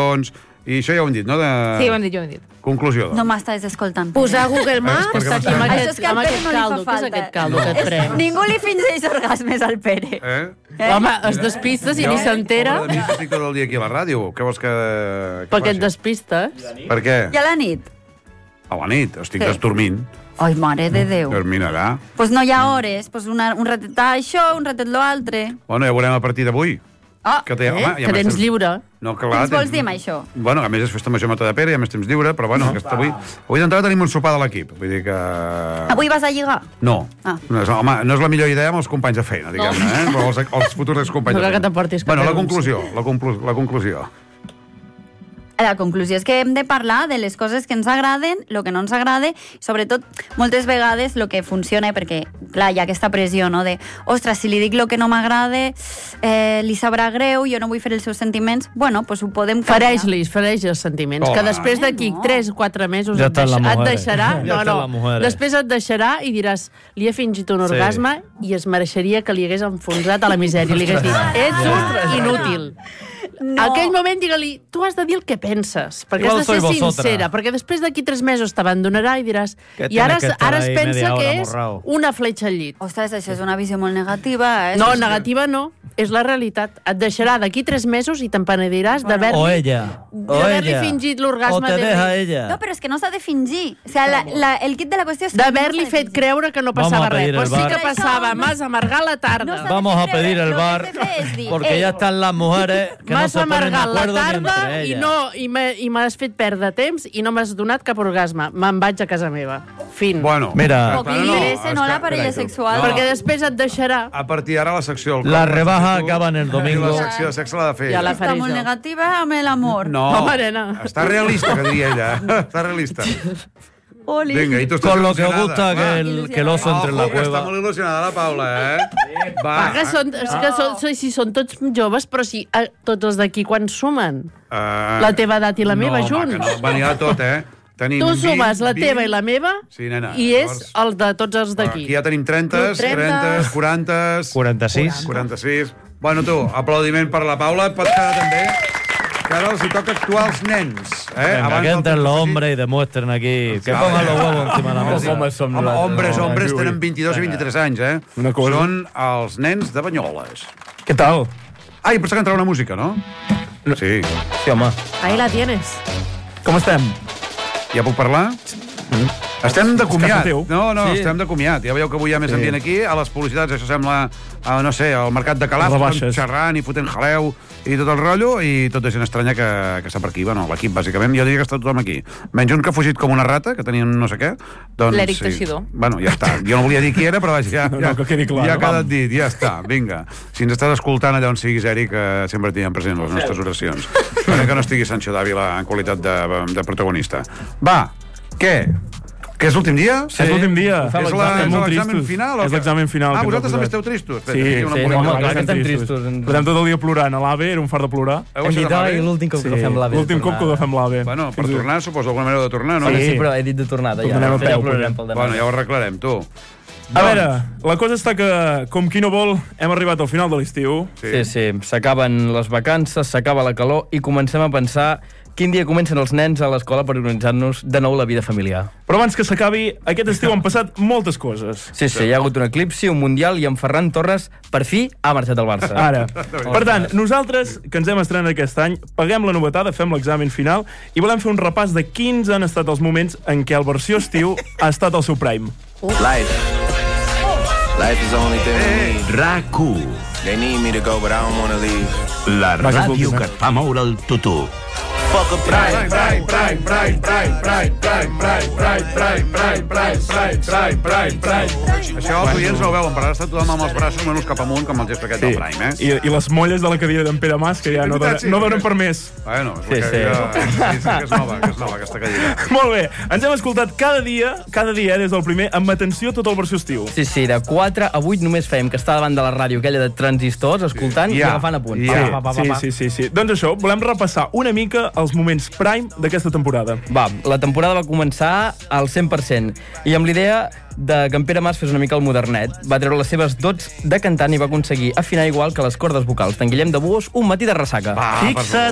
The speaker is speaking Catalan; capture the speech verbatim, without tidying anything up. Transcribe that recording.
avions... I això ja ho hem dit, no? De... Sí, ho hem dit, ho hem dit. Conclusió, doncs. No m'estàs escoltant. Posar Google Maps... Eh, Està aquí amb Això aquest, és que al amb Pere aquest no li fa caldo. Què és falta. aquest caldo que et pren? Ningú li fingeix orgasmes al Pere. Eh? Eh? Home, es despistes i ni s'entera. Pobre de mi, que estic tot el dia aquí a la ràdio. Què vols que... que Perquè et faci? despistes. Per què? I a la nit? A la nit, estic Sí. desdormint. Ai, mare de Déu. Dormint allà. Pues no hi ha hores. Pues una, un ratet això, un ratet l'altre. Bueno, ja veurem a partir d'avui. Ah, Que, té, Eh? home, ja Que més tens temps- lliure. No, que què clar, ens vols tens- dir amb això? Bueno, a més és festa major a Matadepera, hi ha més temps lliure, però bueno, aquesta, avui, avui d'entrada tenim un sopar de l'equip. Vull dir que... Avui vas a lligar? No. Ah. No, és, home, no és la millor idea amb els companys de feina, diguem-ne, eh? Però els, els futurs excompanys No de cal feina. que t'aportis cap Bueno, la anunci. conclusió, la, conclu la conclusió. La conclusió és que hem de parlar de les coses que ens agraden, el que no ens agrada, i sobretot, moltes vegades, el que funciona, perquè, clar, hi ha aquesta pressió, no?, de, ostres, si li dic el que no m'agrada, eh, li sabrà greu, jo no vull fer els seus sentiments, bueno, doncs ho podem canviar. Fereix-li, fereix els sentiments, Home. que després d'aquí no. tres o quatre mesos Ja et, està deix la et mujer. deixarà... Ja No, està no, la mujer. després et deixarà i diràs, li he fingit un Sí. orgasme i es mereixeria que li hagués enfonsat a la misèria. Li hagués dit, ets un inútil. No. Aquell moment, digue-li, tu has de dir el que penses, perquè Igual has de ser soy vosotra. sincera, perquè després d'aquí tres mesos t'abandonarà i diràs... Que I ara, tiene que estar ara es ahí pensa media que hora és amorrao. una fletxa al llit. Ostres, això és una visió molt negativa, eh? No, És que- negativa no. És la realitat. Et deixarà d'aquí tres mesos i te'n-penediràs O d'haver-li ella. O d'haver-li ella. fingit l'orgasme O te de- deja ella. No, però és que no s'ha de fingir. O sigui, la, la, el kit de la qüestió és... que d'haver-li no s'ha de fet fingir. creure que no Vamos passava a res. pedir Pues el sí bar. que passava, No. m'has amargat la No tarda. s'ha de Vamos a fer pedir creure. el Lo que bar has de fer és dir, porque "Ei, ya están las mujeres que no M'has se ponen de amargat la acuerdo ni tarda entre i, ellas. no, i m'he- i m'has fet perdre temps i no m'has donat cap orgasme. Me'n vaig a casa meva. Fin. Bueno, Mira. O que li interessa, no, la parella sexual. Perquè després et deixarà... A partir d'ara la secció... del La cop, rebaja tu, acaba en el domingo. I la secció de sexe l'ha de fer. Ja la ella. faré Està molt jo. negativa amb l'amor. No, Home, nena. està realista, que diria ella. Està realista. Oli. Vinga, i tu estàs Con lo que il·lusionada. gusta que Va. el, que el oso entre en la Ojo, que està cueva. molt il·lusionada la Paula, eh? Va. Va, que són, és que són, si són tots joves, però si eh, tots els d'aquí quan sumen? Uh, La teva edat i la meva no, junts? No, va, anirà tot, eh? Tenim Tu sumes la vint, teva i la meva Sí, nena, i és llavors- el de tots els d'aquí. Aquí ja tenim trenta, Tu, trenta. trenta, quaranta... quaranta-sis. quaranta-sis. Bueno, tu, aplaudiment per la Paula. Et pots quedar també. Que ara els hi toca actuar als nens. Eh? Venga, Abans que del entren los profesor- hombres y demuestren aquí. Que Ah, pongan ja. los huevos encima de la mesa. Home, hombres, hombres, tenen vint-i-dos i vint-i-tres anys, eh? Una cosa. Són els nens de Banyoles. Què tal? Ai, pensava que entrava una música, no? Sí. Sí, home. Ahí la tienes. Com estem? Ja puc parlar? Estem de comiat. casa teu. No, no, Sí. estem de comiat. Ja veieu que avui hi ha més Sí. ambient aquí. A les publicitats això sembla, a, no sé, al mercat de Calaf, Rebaixes. xerrant i fotent jaleu i tot el rotllo, i tota gent estranya que, que està per aquí. Bueno, l'equip, bàsicament, jo diria que està tothom aquí. Menys un que ha fugit com una rata, que tenia un no sé què. Doncs, L'Eric sí. Teixidor. Bueno, ja està. Jo no volia dir qui era, però vaja, ja, No, ja, no, que quedi clar, ja ha no, quedat vam. dit. Ja està, vinga. Si ens estàs escoltant allà on siguis, Eric, que sempre tinguem present les nostres oracions. Espero que no estigui Sancho Dávila en qualitat de, de protagonista. Va, què? Que és l'últim dia? Sí. És l'últim dia. És la- Estem és molt l'examen tristos. final? o És què? l'examen final. Ah, que ens vosaltres ha també posat. esteu tristos? Sí, Espera, aquí una sí, polèmica. home, clar clar que que estem estem tristos. tristos. Portem tot el dia plorant a l'AVE, era un fart de plorar. Heu Hem baixat dit, a oi, l'AVE? l'últim cop Sí, que fem l'AVE. l'últim cop que ho fem l'AVE. Bueno, per tornar, suposo, d'alguna manera de tornar, no? Sí, Sí. sí, però he dit de tornada, ja. Tornarem a Després peu, ja plorarem perquè- pel demà. Bueno, ja ho arreglarem, tu. A veure, la cosa està que, com qui no vol, hem arribat al final de l'estiu. Sí, sí, s'acaben les vacances, s'acaba la calor i comencem a pensar quin dia comencen els nens a l'escola per organitzar-nos de nou la vida familiar. Però abans que s'acabi, aquest estiu han passat moltes coses. Sí, sí, hi ha hagut un eclipsi, un mundial i en Ferran Torres, per fi, ha marxat al Barça. Ara. Per tant, nosaltres, que ens hem estrenat aquest any, paguem la novetada, fem l'examen final i volem fer un repàs de quins han estat els moments en què el versió estiu ha estat al seu prime. Life. Life is the only thing they need. RAC1, They need me to go, but I don't want to leave. la Va, que és ràdio l'últim, que eh? et fa moure el tutú. Fuck a prime. Prime, prime, prime, prime, prime, prime, prime, prime, prime, prime, prime, prime, prime, prime. Això els oients no ho veuen, però ara està tothom amb els braços menys cap amunt, com el gest aquest del Prime, eh? I, I les molles de la cadira d'en Pere Mas, que ja no, donen, no donen per més. Bueno, és Sí, sí, sí. que, sí, sí, que és nova, que és nova, aquesta cadira. Molt bé, ens hem escoltat cada dia, cada dia, eh, des del primer, amb atenció tot el versió estiu. Sí, sí, de quatre a vuit només fèiem que està davant de la ràdio aquella de transistors, escoltant i Ja, agafant a punt. ja. Va, va, va, Sí, va. sí, sí, sí. Doncs això, volem repassar una mica els moments prime d'aquesta temporada. Va, la temporada va començar al cent per cent i amb l'idea de que en Pere Mas fes una mica el modernet. Va treure les seves dots de cantant i va aconseguir afinar igual que les cordes vocals d'en Guillem de Buos un matí de ressaca. Va, Fixa't